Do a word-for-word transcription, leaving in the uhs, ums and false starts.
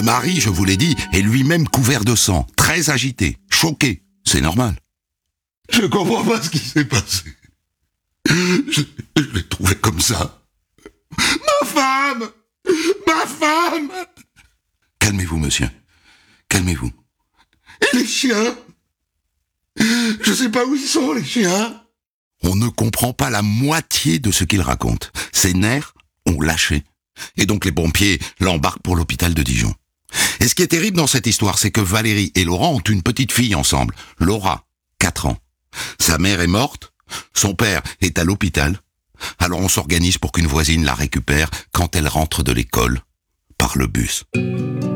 mari, je vous l'ai dit, est lui-même couvert de sang, très agité, choqué. C'est normal. Je comprends pas ce qui s'est passé. Je, je l'ai trouvé comme ça. Ma femme! Ma femme! Calmez-vous, monsieur. Calmez-vous. Et les chiens? Je sais pas où ils sont, les chiens. On ne comprend pas la moitié de ce qu'il raconte. Ses nerfs ont lâché. Et donc les pompiers l'embarquent pour l'hôpital de Dijon. Et ce qui est terrible dans cette histoire, c'est que Valérie et Laurent ont une petite fille ensemble. Laura, quatre ans. Sa mère est morte, son père est à l'hôpital. Alors on s'organise pour qu'une voisine la récupère quand elle rentre de l'école par le bus.